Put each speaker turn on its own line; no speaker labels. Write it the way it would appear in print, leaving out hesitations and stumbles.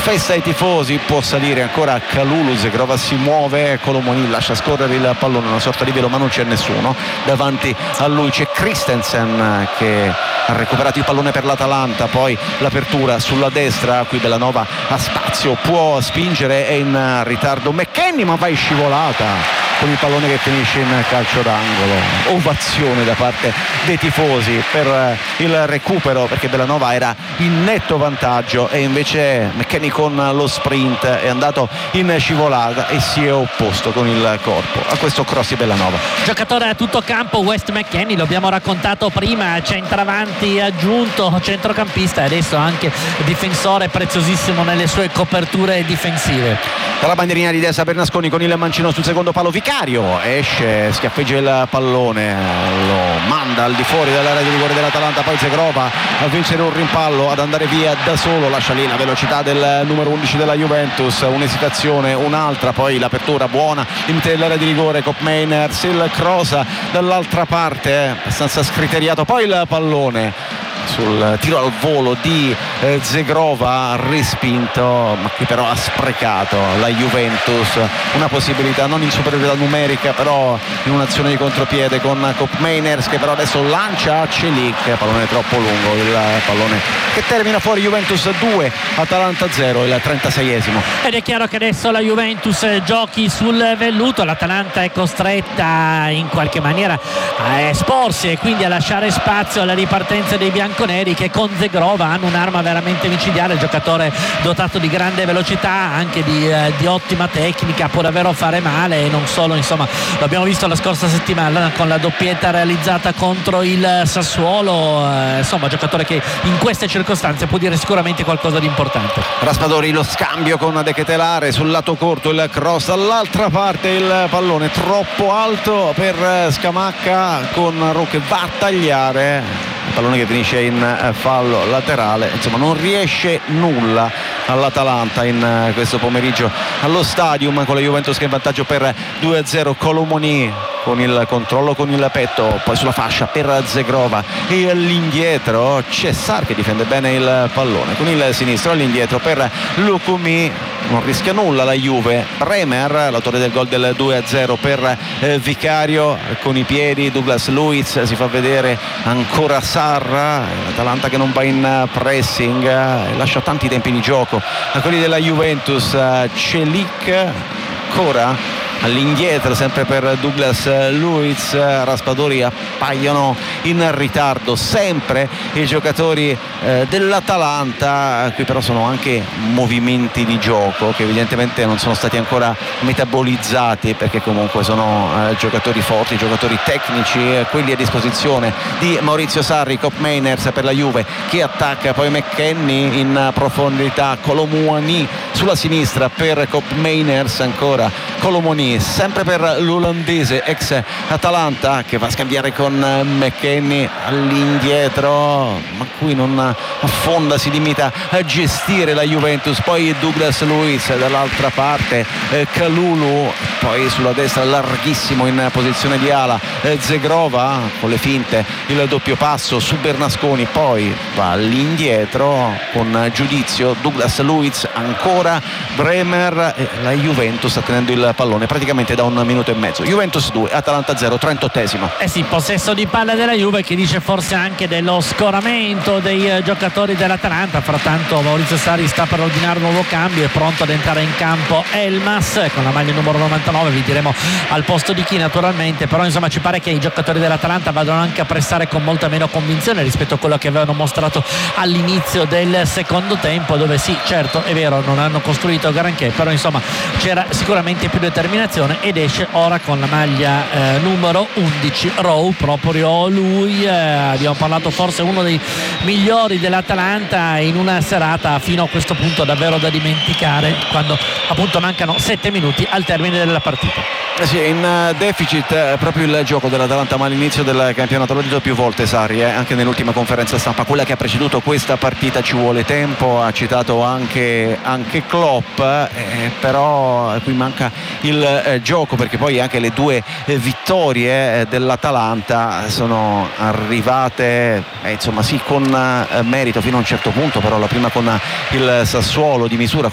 festa ai tifosi, può salire ancora Kalulu, Zegrova si muove, Colomoni lascia scorrere il pallone, una sorta di velo ma non c'è nessuno davanti a lui, c'è Christensen che ha recuperato il pallone per l'Atalanta, poi l'apertura sulla destra, qui Bellanova ha spazio, può spingere, è in ritardo McKennie ma va in scivolata con il pallone che finisce in calcio d'angolo. Ovazione da parte dei tifosi per il recupero, perché Bellanova era in netto vantaggio e invece McKennie con lo sprint è andato in scivolata e si è opposto con il corpo a questo cross di Bellanova.
Giocatore a tutto campo Wes McKennie, lo abbiamo raccontato prima, centravanti aggiunto, centrocampista e adesso anche difensore preziosissimo nelle sue coperture difensive.
Dalla bandierina di destra Bernasconi con il mancino sul secondo palo, Vicario esce, schiaffeggia il pallone, lo manda al di fuori dell'area di rigore dell'Atalanta, poi Zegrova a vincere un rimpallo, ad andare via da solo, lascia lì la velocità del numero 11 della Juventus, un'esitazione, un'altra, poi l'apertura buona, limite dell'area di rigore, Koopmeiners, il cross dall'altra parte, abbastanza scriteriato, poi il pallone sul tiro al volo di Zegrova respinto, ma qui però ha sprecato la Juventus una possibilità non in superiorità numerica, però in un'azione di contropiede con Koopmeiners che però adesso lancia a Celik, pallone troppo lungo, il pallone che termina fuori. Juventus 2 Atalanta 0, il 36esimo,
ed è chiaro che adesso la Juventus giochi sul velluto, l'Atalanta è costretta in qualche maniera a esporsi e quindi a lasciare spazio alla ripartenza dei bianconeri che con Zegrova hanno un'arma veramente micidiale, il giocatore dotato di grande velocità, anche di ottima tecnica, può davvero fare male e non solo, insomma l'abbiamo visto la scorsa settimana con la doppietta realizzata contro il Sassuolo, insomma giocatore che in queste circostanze può dire sicuramente qualcosa di importante.
Raspadori lo scambio con De Ketelare sul lato corto, il cross dall'altra parte, il pallone troppo alto per Scamacca con Ro che va a tagliare, il pallone che finisce in fallo laterale, insomma non riesce nulla all'Atalanta in questo pomeriggio allo Stadium, con la Juventus che è in vantaggio per 2-0. Colomoni con il controllo con il petto, poi sulla fascia per Zegrova e all'indietro Cessar che difende bene il pallone con il sinistro, all'indietro per Lukumi, non rischia nulla la Juve. Bremer, l'autore del gol del 2-0 per Vicario, con i piedi Douglas Luiz si fa vedere, ancora Sarra, l'Atalanta che non va in pressing, lascia tanti tempi di gioco a quelli della Juventus. Celik ancora all'indietro sempre per Douglas Luiz, Raspadori appaiono in ritardo sempre i giocatori dell'Atalanta, qui però sono anche movimenti di gioco che evidentemente non sono stati ancora metabolizzati, perché comunque sono giocatori forti, giocatori tecnici, quelli a disposizione di Maurizio Sarri. Koopmeiners per la Juve che attacca, poi McKennie in profondità, Colomoni sulla sinistra per Koopmeiners, ancora Colomoni sempre per l'olandese ex Atalanta che va a scambiare con McKennie all'indietro, ma qui non affonda, si limita a gestire la Juventus, poi Douglas Luiz dall'altra parte, Kalulu, poi sulla destra larghissimo in posizione di ala Zegrova con le finte, il doppio passo su Bernasconi, poi va all'indietro con giudizio Douglas Luiz, ancora Bremer e la Juventus sta tenendo il pallone praticamente da un minuto e mezzo. Juventus 2 Atalanta 0, 38esimo.
Sì, possesso di palla della Juve, che dice forse anche dello scoramento dei giocatori dell'Atalanta. Frattanto Maurizio Sarri sta per ordinare un nuovo cambio, è pronto ad entrare in campo Elmas con la maglia numero 99, vi diremo al posto di chi naturalmente, però insomma ci pare che i giocatori dell'Atalanta vadano anche a pressare con molta meno convinzione rispetto a quello che avevano mostrato all'inizio del secondo tempo, dove sì, certo è vero, non hanno costruito granché, però insomma c'era sicuramente più determinazione, ed esce ora con la maglia numero 11 Rowe, proprio lui, abbiamo parlato forse uno dei migliori dell'Atalanta in una serata fino a questo punto davvero da dimenticare, quando appunto mancano 7 minuti al termine della partita.
Sì, in deficit proprio il gioco dell'Atalanta, ma all'inizio del campionato, l'ho detto più volte Sarri, anche nell'ultima conferenza stampa, quella che ha preceduto questa partita, ci vuole tempo, ha citato anche Klopp, però qui manca il gioco, perché poi anche le due vittorie dell'Atalanta sono arrivate insomma sì con merito fino a un certo punto, però la prima con il Sassuolo di misura,